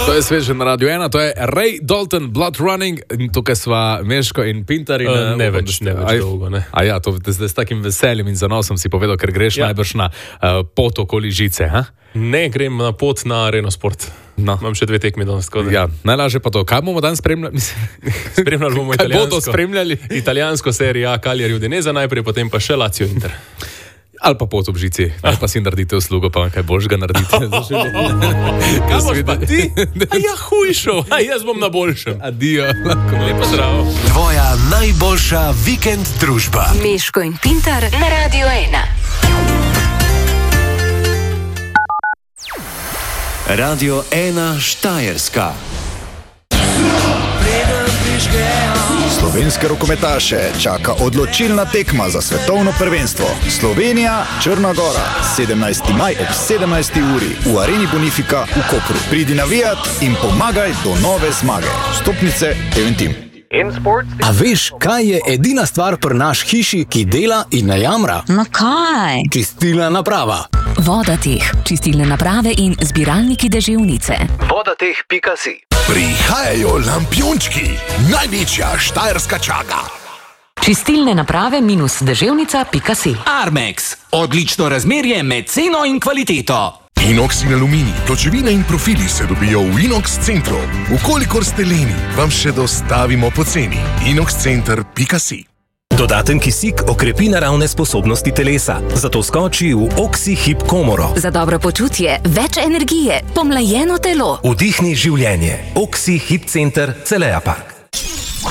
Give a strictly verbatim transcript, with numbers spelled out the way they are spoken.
To je sveže na Radio ena, to je Ray Dalton, Blood Running, in tukaj sva Meško in Pintar. In, uh, ne več, ne več aj, dolgo, ne. A ja, to zdaj s takim veseljem in zanosom si povedal, ker greš ja. najbrž na uh, pot okoli Žice, ha? Ne, grem na pot na Areno Sport. No. Imam še dve tekmi danes. Ja, najlažje pa to. Kaj bomo danes spremljali? Spremljali bomo Kaj italijansko. bodo spremljali? Italijansko serijo A, Cagliari Udinese najprej, potem pa še Lazio Inter. Ali pa pot ob Žici. Ne pa si naredite uslugo, pa kaj boš ga naredite. Kaj boš pa ti? A ja, hujšo. A jaz bom na boljšem. Adijo. Lepo zdravo. Tvoja najboljša vikend družba. Meško in Pintar na Radio ena. Radio ena Štajerska. Slovenske rokometaše čaka odločilna tekma za svetovno prvenstvo. Slovenija, Črna Gora, sedemnajsti maj ob sedemnajsti uri v Areni Bonifika v Kopru. Pridi navijat in pomagaj do nove zmage. Stopnice Eventim. A veš, kaj je edina stvar pri naš hiši, ki dela in ne jamra? No kaj? Čistilna naprava. Vodateh, čistilne naprave in zbiralniki deževnice. Vodateh pika si. Prihajajo lampiončki, največja štajerska čaga. Čistilne naprave minus deževnica pika si. Armex. Odlično razmerje med ceno in kvaliteto. Inox in aluminij, pločevine in profili se dobijo v Inox centru. Ukolikor ste leni, vam še dostavimo poceni. inox center pika si. Dodaten kisik okrepi naravne sposobnosti telesa, zato skoči v Oxy-Hip komoro. Za dobro počutje, več energije, pomlajeno telo. Vdihni življenje. Oxy-Hip center Celeja Park.